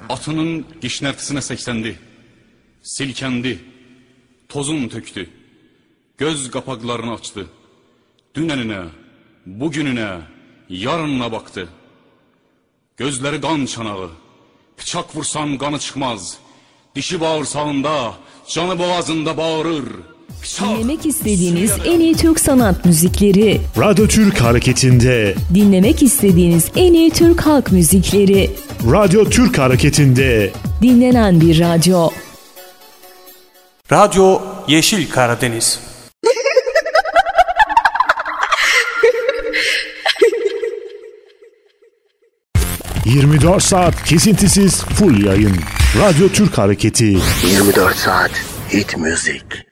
Atının kişnertisine seksendi. Silkendi. Tozun töktü. Göz kapaklarını açtı. Dünenine, bugününe, yarınına baktı. Gözleri kan çanağı. Bıçak vursan kanı çıkmaz. Dişi bağırsağında, canı boğazında bağırır. Dinlemek istediğiniz en iyi Türk sanat müzikleri. Radyo Türk Hareketi'nde. Dinlemek istediğiniz en iyi Türk halk müzikleri. Radyo Türk Hareketi'nde. Dinlenen bir radyo. Radyo Yeşil Karadeniz. ...24 saat kesintisiz full yayın. Radyo Türk Hareketi. 24 saat hit müzik.